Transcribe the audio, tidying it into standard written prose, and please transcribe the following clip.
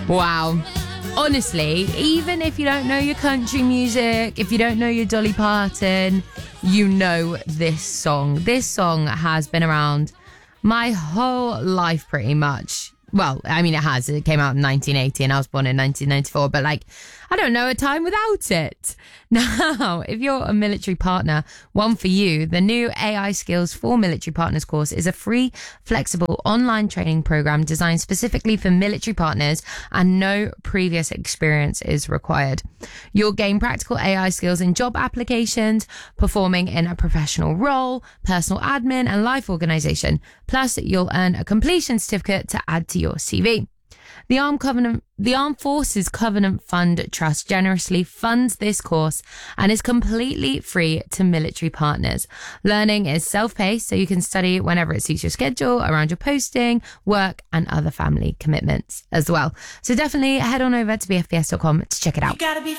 Wow. Honestly, even if you don't know your country music, if you don't know your Dolly Parton, you know this song. This song has been around my whole life pretty much. Well, I mean, it has. It came out in 1980 and I was born in 1994. But I don't know a time without it. Now, if you're a military partner, one for you, the new AI Skills for Military Partners course is a free, flexible online training program designed specifically for military partners, and no previous experience is required. You'll gain practical AI skills in job applications, performing in a professional role, personal admin and life organization. Plus, you'll earn a completion certificate to add to your CV. The Armed Forces Covenant Fund Trust generously funds this course and is completely free to military partners. Learning is self-paced, so you can study whenever it suits your schedule, around your posting, work, and other family commitments as well. So definitely head on over to bfbs.com to check it out.